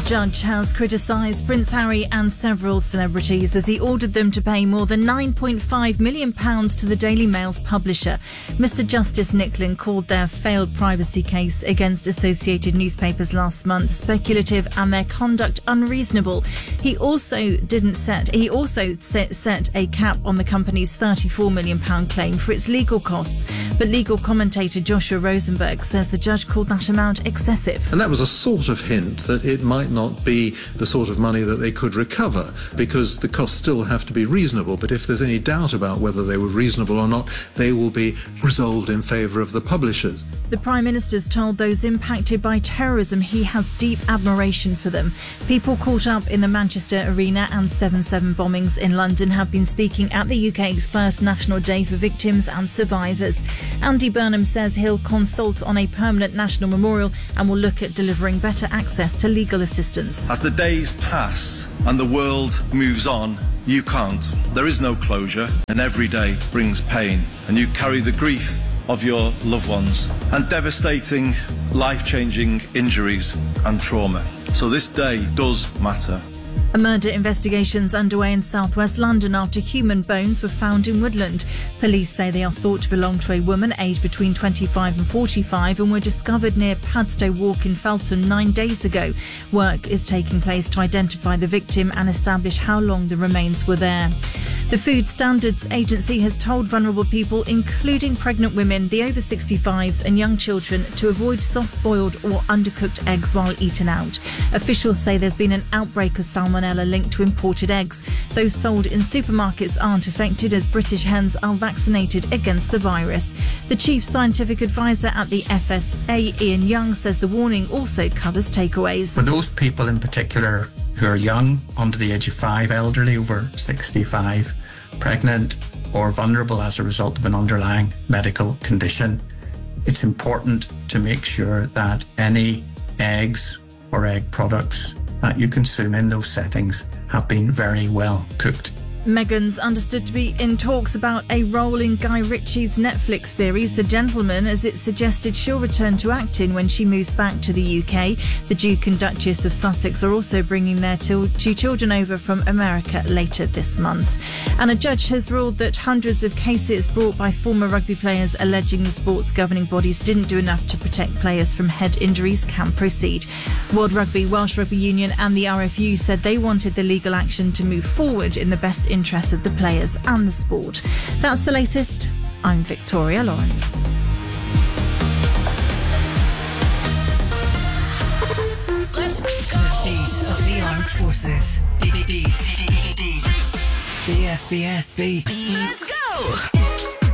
judge has criticised Prince Harry and several celebrities as he ordered them to pay more than £9.5 million to the Daily Mail's publisher. Mr Justice Nicklin called their failed privacy case against Associated Newspapers last month speculative and their conduct unreasonable. He also set a cap on the company's £34 million claim for its legal costs. But legal commentator Joshua Rosenberg says the judge called that amount excessive. And that was a sort of hint that it might not be the sort of money that they could recover, because the costs still have to be reasonable. But if there's any doubt about whether they were reasonable or not, they will be resolved in favour of the publishers. The Prime Minister's told those impacted by terrorism he has deep admiration for them. People caught up in the Manchester Arena and 7/7 bombings in London have been speaking at the UK's first National Day for Victims and Survivors. Andy Burnham says he'll consult on a permanent national memorial and will look at delivering better access to legal assistance. As the days pass and the world moves on, you can't. There is no closure, and every day brings pain, and you carry the grief of your loved ones and devastating, life-changing injuries and trauma. So this day does matter. A murder investigation's underway in southwest London after human bones were found in woodland. Police say they are thought to belong to a woman aged between 25 and 45 and were discovered near Padstow Walk in Feltham 9 days ago. Work is taking place to identify the victim and establish how long the remains were there. The Food Standards Agency has told vulnerable people, including pregnant women, the over 65s and young children, to avoid soft-boiled or undercooked eggs while eating out. Officials say there's been an outbreak of salmonella linked to imported eggs. Those sold in supermarkets aren't affected as British hens are vaccinated against the virus. The Chief Scientific Advisor at the FSA, Ian Young, says the warning also covers takeaways. For those people in particular who are young, under the age of 5, elderly over 65, pregnant or vulnerable as a result of an underlying medical condition, it's important to make sure that any eggs or egg products that you consume in those settings have been very well cooked. Meghan's understood to be in talks about a role in Guy Ritchie's Netflix series The Gentleman, as it suggested she'll return to acting when she moves back to the UK. The Duke and Duchess of Sussex are also bringing their two children over from America later this month. And a judge has ruled that hundreds of cases brought by former rugby players alleging the sport's governing bodies didn't do enough to protect players from head injuries can proceed. World Rugby, Welsh Rugby Union and the RFU said they wanted the legal action to move forward in the best interest of the players and the sport. That's the latest. I'm Victoria Lawrence. Let's go. The beat of the armed forces. Beat. The FBS beats. Let's go.